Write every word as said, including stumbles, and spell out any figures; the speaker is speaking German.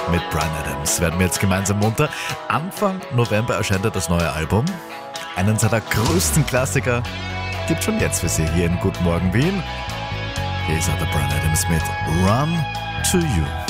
mit Bryan Adams werden wir jetzt gemeinsam munter. Anfang November erscheint ja das neue Album. Einen seiner größten Klassiker gibt schon jetzt für Sie hier in Guten Morgen Wien. Hier ist er, der Bryan Adams mit Run to You.